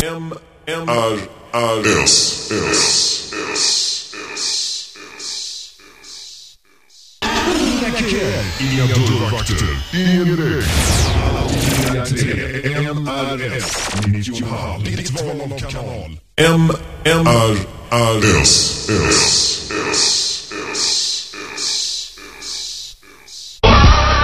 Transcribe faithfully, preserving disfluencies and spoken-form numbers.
M M R R S S S S. Inga köer, inga dörrvakter, ingen regn. M R S nittionio, ditt val av kanal. M M R R S S S.